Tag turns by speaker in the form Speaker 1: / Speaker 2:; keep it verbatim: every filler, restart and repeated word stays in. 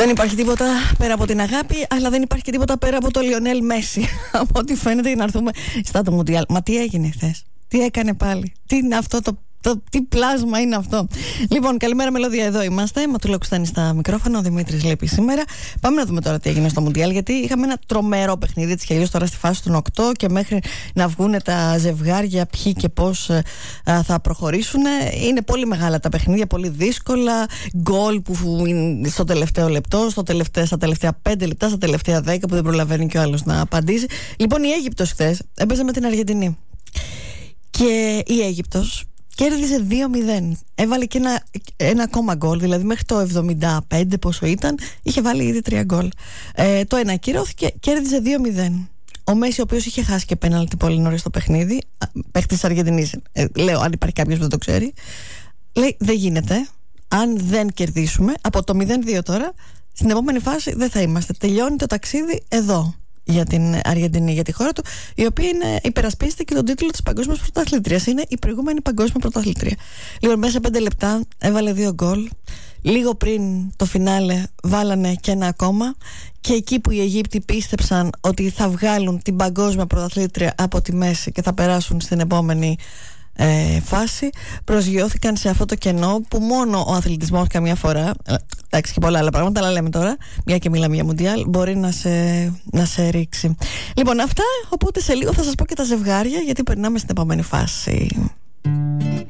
Speaker 1: Δεν υπάρχει τίποτα πέρα από την αγάπη, αλλά δεν υπάρχει και τίποτα πέρα από το Λιονέλ Μέση. Από ό,τι φαίνεται, για να έρθουμε στα το Μουντιάλ. Μα τι έγινε χθες, τι έκανε πάλι, τι είναι αυτό το. Το, τι πλάσμα είναι αυτό. Λοιπόν, καλημέρα μελωδία, εδώ είμαστε. Ματούλα Κουστάνη στα μικρόφωνα, ο Δημήτρης Λέπη σήμερα. Πάμε να δούμε τώρα τι έγινε στο Μουντιάλ, γιατί είχαμε ένα τρομερό παιχνίδι έτσι κι αλλιώς τώρα στη φάση των οκτώ και μέχρι να βγουν τα ζευγάρια, ποιοι και πώς α, θα προχωρήσουν. Είναι πολύ μεγάλα τα παιχνίδια, πολύ δύσκολα. Γκολ που είναι στο τελευταίο λεπτό, στο τελευταίο, στα τελευταία πέντε λεπτά, στα τελευταία δέκα που δεν προλαβαίνει και ο άλλος να απαντήσει. Λοιπόν, η Αίγυπτος χθες έπαιζε με την Αργεντινή. Και η Αίγυπτος κέρδισε δύο μηδέν. Έβαλε και ένα, ένα ακόμα γκολ, δηλαδή μέχρι το εβδομήντα πέντε πόσο ήταν, είχε βάλει ήδη τρία γκολ. Ε, το ένα ακυρώθηκε, κέρδισε δύο μηδέν. Ο Μέση, ο οποίος είχε χάσει και πέναλτι πολύ νωρίς στο παιχνίδι, παίχτης της Αργεντινής, ε, λέω αν υπάρχει κάποιος που δεν το ξέρει, λέει δεν γίνεται, αν δεν κερδίσουμε, από το μηδέν δύο τώρα, στην επόμενη φάση δεν θα είμαστε. Τελειώνει το ταξίδι εδώ. Για την Αργεντινή, για τη χώρα του, η οποία είναι, υπερασπίζεται και τον τίτλο της παγκόσμιας πρωταθλήτριας. Είναι η προηγούμενη παγκόσμια πρωταθλήτρια. Λοιπόν, μέσα σε πέντε λεπτά έβαλε δύο γκολ. Λίγο πριν το φινάλε βάλανε και ένα ακόμα. Και εκεί που οι Αιγύπτιοι πίστεψαν ότι θα βγάλουν την παγκόσμια πρωταθλήτρια από τη μέση και θα περάσουν στην επόμενη Ε, φάση, προσγειώθηκαν σε αυτό το κενό που μόνο ο αθλητισμός καμιά φορά, εντάξει και πολλά άλλα πράγματα, αλλά λέμε τώρα, μια και μιλάμε για Μουντιάλ, μπορεί να σε, να σε ρίξει. Λοιπόν, αυτά, οπότε σε λίγο θα σας πω και τα ζευγάρια, γιατί περνάμε στην επόμενη φάση.